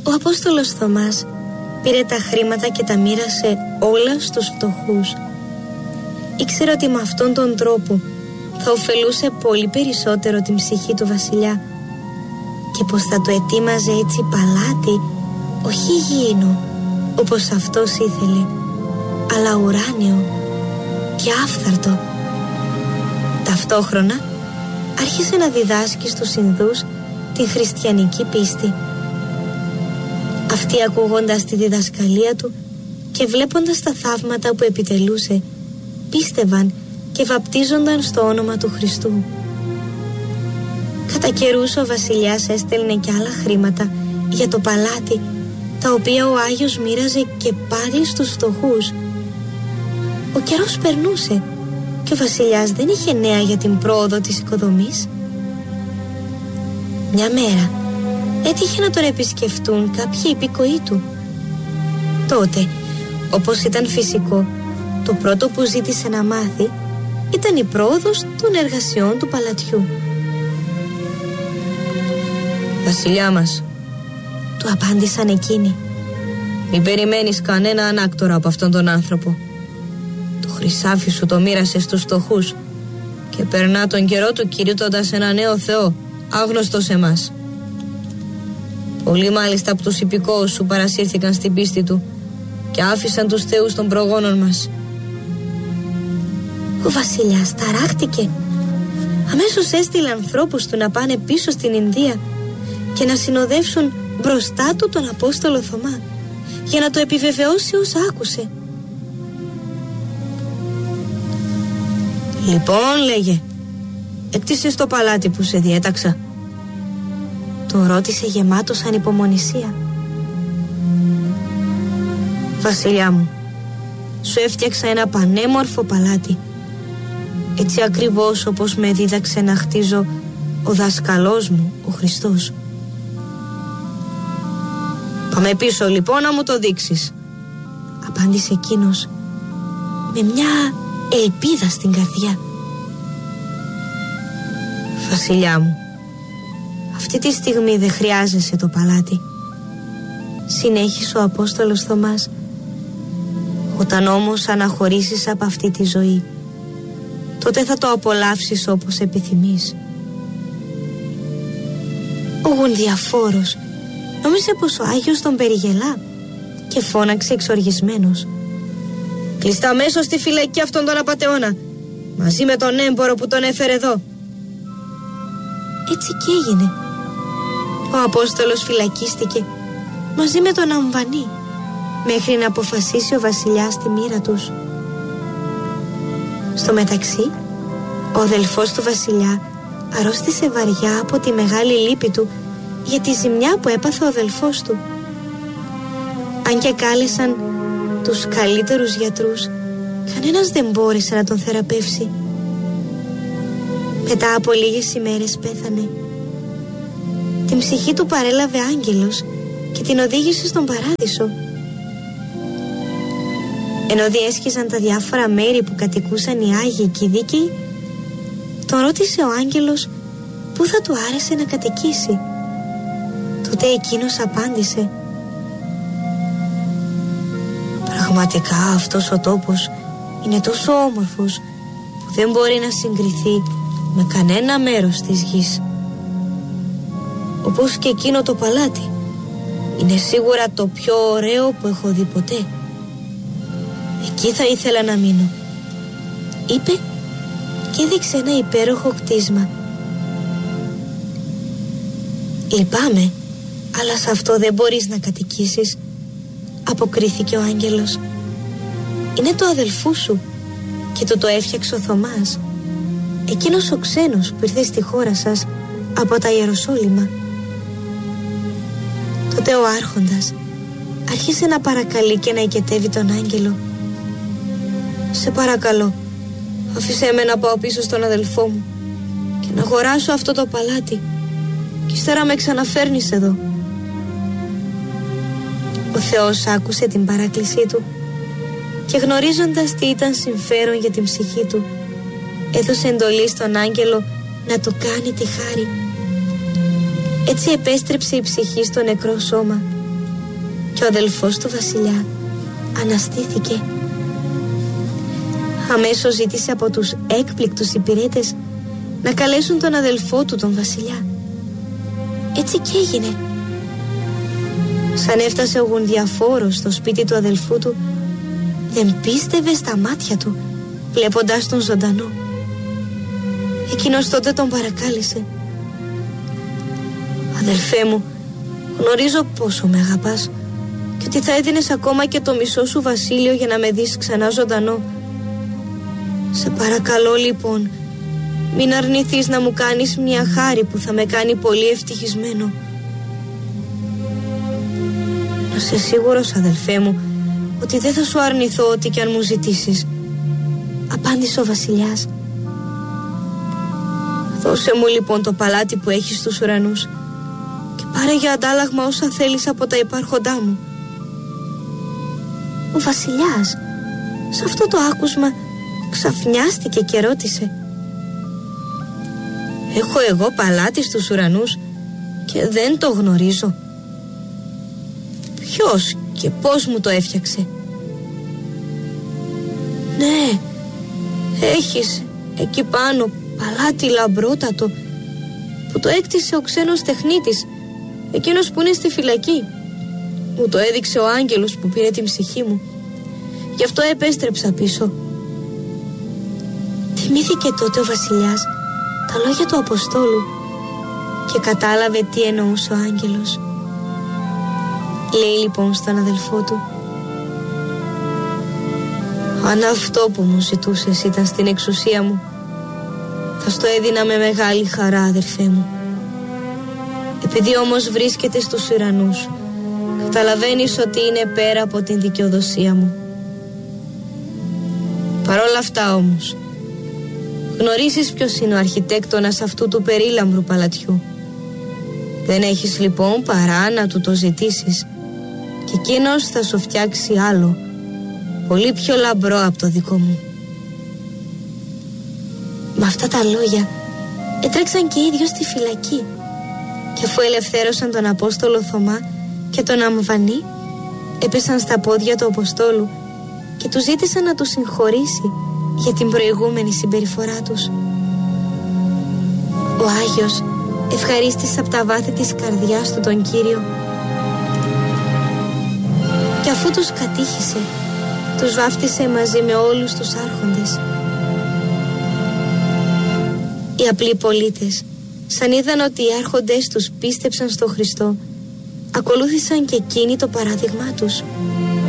Ο Απόστολος Θωμάς πήρε τα χρήματα και τα μοίρασε όλα στους φτωχούς. Ήξερε ότι με αυτόν τον τρόπο θα ωφελούσε πολύ περισσότερο την ψυχή του βασιλιά και πως θα του ετοίμαζε έτσι παλάτι, όχι γήινο όπως αυτός ήθελε, αλλά ουράνιο και άφθαρτο. Ταυτόχρονα άρχισε να διδάσκει στους Ινδούς την χριστιανική πίστη. Αυτοί, ακούγοντας τη διδασκαλία του και βλέποντας τα θαύματα που επιτελούσε, πίστευαν και βαπτίζονταν στο όνομα του Χριστού. Κατά καιρούς ο βασιλιάς έστελνε και άλλα χρήματα για το παλάτι, τα οποία ο Άγιος μοίραζε και πάλι στους φτωχούς. Ο καιρός περνούσε και ο βασιλιάς δεν είχε νέα για την πρόοδο της οικοδομής. Μια μέρα έτυχε να τον επισκεφτούν κάποιοι υπηκοοί του. Τότε, όπως ήταν φυσικό, το πρώτο που ζήτησε να μάθει ήταν η πρόοδος των εργασιών του παλατιού. «Βασιλιά μας», του απάντησαν εκείνοι, «μην περιμένεις κανένα ανάκτορα από αυτόν τον άνθρωπο. Το χρυσάφι σου το μοίρασε στους φτωχούς και περνά τον καιρό του κηρύττοντας ένα νέο Θεό, άγνωστο σε μας. Πολλοί μάλιστα από τους υπηκόους σου παρασύρθηκαν στην πίστη του και άφησαν τους θεούς των προγόνων μας». Ο βασιλιάς ταράχτηκε. Αμέσως έστειλε ανθρώπους του να πάνε πίσω στην Ινδία και να συνοδεύσουν μπροστά του τον Απόστολο Θωμά για να το επιβεβαιώσει όσα άκουσε. «Λοιπόν», λέγε, «έκτισες το παλάτι που σε διέταξα?» Τον ρώτησε γεμάτος ανυπομονησία. «Βασιλιά μου, σου έφτιαξα ένα πανέμορφο παλάτι, έτσι ακριβώς όπως με δίδαξε να χτίζω ο δάσκαλός μου, ο Χριστός». «Πάμε πίσω λοιπόν να μου το δείξεις», απάντησε εκείνος με μια ελπίδα στην καρδιά. «Βασιλιά μου, αυτή τη στιγμή δεν χρειάζεσαι το παλάτι», συνέχισε ο Απόστολος Θωμάς. «Όταν όμως αναχωρήσεις από αυτή τη ζωή, τότε θα το απολαύσεις όπως επιθυμείς». Ο γουνδιαφόρος νόμιζε πως ο Άγιος τον περιγελά και φώναξε εξοργισμένος. «Κλειστά αμέσως στη φυλακή αυτόν τον απατεώνα, μαζί με τον έμπορο που τον έφερε εδώ». Έτσι και έγινε. Ο Απόστολος φυλακίστηκε μαζί με τον Αμβανή μέχρι να αποφασίσει ο βασιλιάς τη μοίρα τους. Στο μεταξύ, ο αδελφός του βασιλιά αρρώστησε βαριά από τη μεγάλη λύπη του για τη ζημιά που έπαθε ο αδελφός του. Αν και κάλεσαν τους καλύτερους γιατρούς, κανένας δεν μπόρεσε να τον θεραπεύσει. Μετά από λίγες ημέρες πέθανε. Την ψυχή του παρέλαβε άγγελος και την οδήγησε στον παράδεισο. Ενώ διέσχιζαν τα διάφορα μέρη που κατοικούσαν οι Άγιοι και οι Δίκαιοι, τον ρώτησε ο άγγελος πού θα του άρεσε να κατοικήσει. Τότε εκείνος απάντησε: «Πραγματικά αυτός ο τόπος είναι τόσο όμορφος που δεν μπορεί να συγκριθεί με κανένα μέρος της γης. Όπως και εκείνο το παλάτι, είναι σίγουρα το πιο ωραίο που έχω δει ποτέ. Εκεί θα ήθελα να μείνω», είπε και έδειξε ένα υπέροχο κτίσμα. «Λυπάμαι, αλλά σε αυτό δεν μπορείς να κατοικήσεις», αποκρίθηκε ο άγγελος. «Είναι το αδελφού σου και το έφτιαξε ο Θωμάς, εκείνος ο ξένος που ήρθε στη χώρα σας από τα Ιεροσόλυμα». Τότε ο άρχοντας άρχισε να παρακαλεί και να οικετεύει τον άγγελο. «Σε παρακαλώ, άφησέ με να πάω πίσω στον αδελφό μου και να αγοράσω αυτό το παλάτι και ύστερα με ξαναφέρνεις εδώ». Ο Θεός άκουσε την παράκλησή του και γνωρίζοντας τι ήταν συμφέρον για την ψυχή του, έδωσε εντολή στον άγγελο να του κάνει τη χάρη. Έτσι επέστρεψε η ψυχή στο νεκρό σώμα και ο αδελφός του βασιλιά αναστήθηκε. Αμέσως ζήτησε από τους έκπληκτους υπηρέτες να καλέσουν τον αδελφό του, τον βασιλιά. Έτσι και έγινε. Σαν έφτασε ο γουνδιαφόρος στο σπίτι του αδελφού του, δεν πίστευε στα μάτια του βλέποντας τον ζωντανό. Εκείνος τότε τον παρακάλεσε. «Αδελφέ μου, γνωρίζω πόσο με αγαπάς και ότι θα έδινες ακόμα και το μισό σου βασίλειο για να με δεις ξανά ζωντανό. Σε παρακαλώ λοιπόν, μην αρνηθείς να μου κάνεις μια χάρη που θα με κάνει πολύ ευτυχισμένο». «Να είσαι σίγουρος, αδελφέ μου, ότι δεν θα σου αρνηθώ ό,τι και αν μου ζητήσεις», απάντησε ο βασιλιάς. «Δώσε μου λοιπόν το παλάτι που έχεις στους ουρανούς και πάρε για αντάλλαγμα όσα θέλεις από τα υπάρχοντά μου». Ο βασιλιάς σε αυτό το άκουσμα ξαφνιάστηκε και ρώτησε: «Έχω εγώ παλάτι στους ουρανούς και δεν το γνωρίζω? Ποιος και πώς μου το έφτιαξε?» «Ναι, έχεις εκεί πάνω παλάτι λαμπρότατο που το έκτισε ο ξένος τεχνίτης, εκείνος που είναι στη φυλακή. Μου το έδειξε ο άγγελος που πήρε την ψυχή μου. Γι' αυτό επέστρεψα πίσω». Θυμήθηκε τότε ο βασιλιάς τα λόγια του Αποστόλου και κατάλαβε τι εννοούσε ο άγγελος. Λέει λοιπόν στον αδελφό του: «Αν αυτό που μου ζητούσες ήταν στην εξουσία μου, θα στο έδινα με μεγάλη χαρά, αδερφέ μου. Επειδή όμως βρίσκεται στους ουρανούς, καταλαβαίνεις ότι είναι πέρα από την δικαιοδοσία μου. Παρόλα αυτά όμως, γνωρίζεις ποιος είναι ο αρχιτέκτονας αυτού του περίλαμπρου παλατιού. Δεν έχεις λοιπόν παρά να του το ζητήσεις και εκείνος θα σου φτιάξει άλλο, πολύ πιο λαμπρό από το δικό μου». Με αυτά τα λόγια έτρεξαν και οι ίδιοι στη φυλακή και αφού ελευθέρωσαν τον Απόστολο Θωμά και τον Αμβανή, έπεσαν στα πόδια του Αποστόλου και του ζήτησαν να του συγχωρήσει για την προηγούμενη συμπεριφορά τους. Ο Άγιος ευχαρίστησε από τα βάθη της καρδιάς του τον Κύριο και αφού τους κατήχησε, τους βάφτισε μαζί με όλους τους άρχοντες. Οι απλοί πολίτες, σαν είδαν ότι οι άρχοντες τους πίστεψαν στο Χριστό, ακολούθησαν και εκείνοι το παράδειγμά τους